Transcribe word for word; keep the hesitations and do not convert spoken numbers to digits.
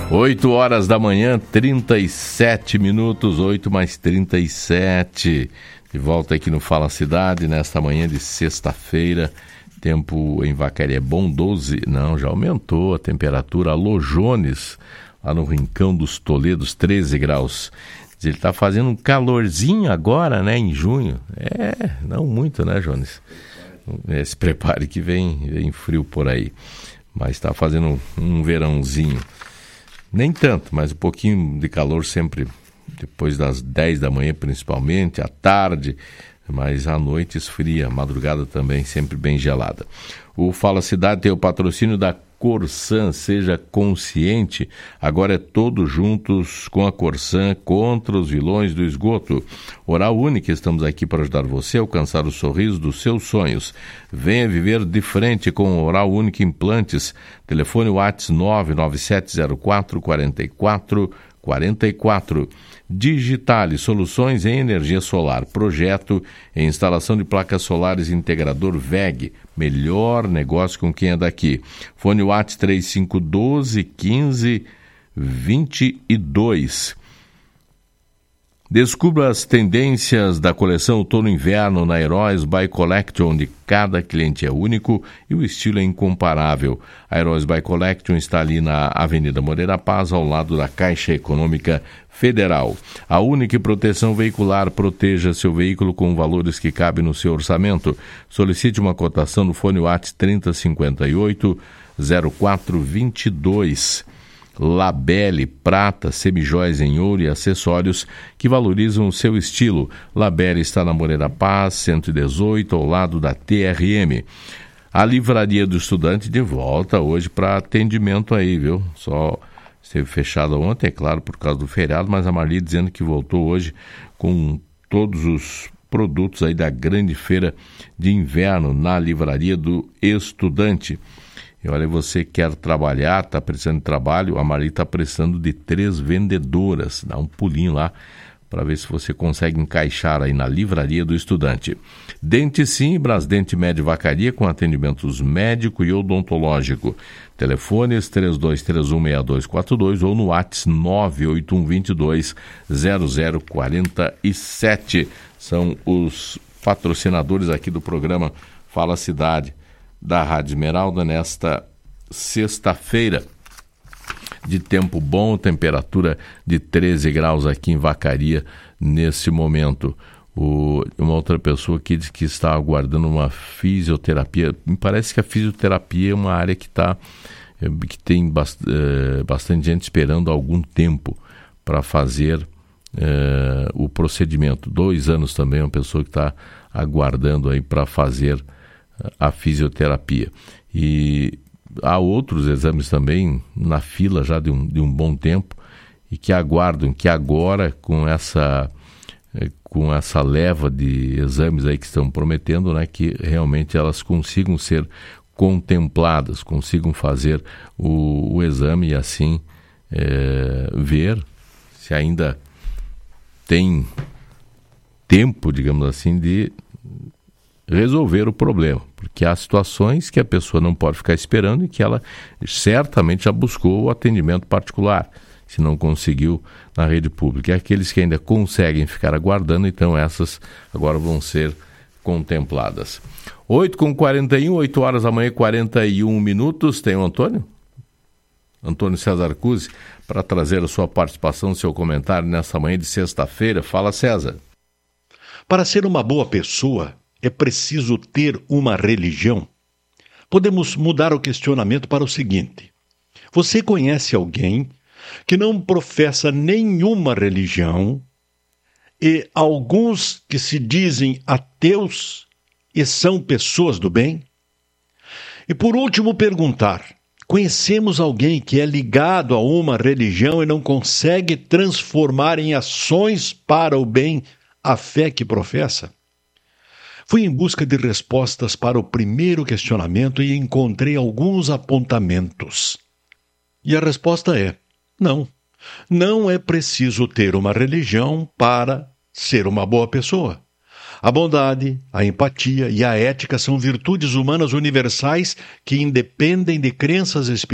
oito horas da manhã, trinta e sete minutos, oito mais trinta e sete. De volta aqui no Fala Cidade, nesta manhã de sexta-feira. Tempo em Vacaria é bom, doze, não, já aumentou a temperatura. Alô, Jones, lá no Rincão dos Toledos, treze graus. Ele está fazendo um calorzinho agora, né, em junho. É, não muito, né, Jones? É, se prepare que vem, vem frio por aí. Mas está fazendo um, um verãozinho. Nem tanto, mas um pouquinho de calor sempre depois das dez da manhã, principalmente, à tarde, mas à noite esfria, madrugada também sempre bem gelada. O Fala Cidade tem o patrocínio da Corsan, seja consciente, agora é todos juntos com a Corsan contra os vilões do esgoto. Oral Unique, estamos aqui para ajudar você a alcançar o sorriso dos seus sonhos. Venha viver de frente com o Oral Unique Implantes. Telefone WhatsApp nove nove sete zero quatro quatro quatro quatro quatro. Digitale, soluções em energia solar, projeto e instalação de placas solares integrador V E G, melhor negócio com quem é daqui. Fone WhatsApp três cinco um dois, quinze, vinte e dois. Descubra as tendências da coleção Outono-Inverno na Heróis by Collection, onde cada cliente é único e o estilo é incomparável. A Heróis by Collection está ali na Avenida Moreira Paz, ao lado da Caixa Econômica Federal. A única proteção veicular, proteja seu veículo com valores que cabem no seu orçamento. Solicite uma cotação no fone WhatsApp trinta cinquenta e oito, zero quatro vinte e dois. Labelle, prata, semijóias em ouro e acessórios que valorizam o seu estilo. Labelle está na Moreira Paz, cento e dezoito, ao lado da T R M. A Livraria do Estudante de volta hoje para atendimento aí, viu? Só esteve fechada ontem, é claro, por causa do feriado, mas a Marli dizendo que voltou hoje com todos os produtos aí da grande feira de inverno na Livraria do Estudante. E olha, você quer trabalhar, está precisando de trabalho, a Marli está precisando de três vendedoras. Dá um pulinho lá para ver se você consegue encaixar aí na Livraria do Estudante. Dente Sim, Brasdente Médio Vacaria, com atendimentos médico e odontológico. Telefones três dois três um, seis dois quatro dois ou no WhatsApp nove oito um dois dois, zero zero quatro sete. São os patrocinadores aqui do programa Fala Cidade, da Rádio Esmeralda, nesta sexta-feira de tempo bom, temperatura de treze graus aqui em Vacaria nesse momento. O, uma outra pessoa aqui diz que está aguardando uma fisioterapia. Me parece que a fisioterapia é uma área que, tá, que tem bast, é, bastante gente esperando há algum tempo para fazer é, o procedimento. Dois anos também, uma pessoa que está aguardando aí para fazer a fisioterapia. E há outros exames também na fila já de um, de um bom tempo e que aguardam que agora, com essa, com essa leva de exames aí que estão prometendo, né, que realmente elas consigam ser contempladas, consigam fazer o, o exame e assim é, ver se ainda tem tempo, digamos assim, de resolver o problema, porque há situações que a pessoa não pode ficar esperando e que ela certamente já buscou o atendimento particular, se não conseguiu na rede pública. E aqueles que ainda conseguem ficar aguardando, então essas agora vão ser contempladas. oito com quarenta e um, oito horas da manhã, quarenta e um minutos. Tem o Antônio? Antônio César Cusi, para trazer a sua participação, seu comentário nessa manhã de sexta-feira. Fala, César. Para ser uma boa pessoa, é preciso ter uma religião? Podemos mudar o questionamento para o seguinte: você conhece alguém que não professa nenhuma religião e alguns que se dizem ateus e são pessoas do bem? E por último perguntar: conhecemos alguém que é ligado a uma religião e não consegue transformar em ações para o bem a fé que professa? Fui em busca de respostas para o primeiro questionamento e encontrei alguns apontamentos. E a resposta é: não. Não é preciso ter uma religião para ser uma boa pessoa. A bondade, a empatia e a ética são virtudes humanas universais que independem de crenças espirituais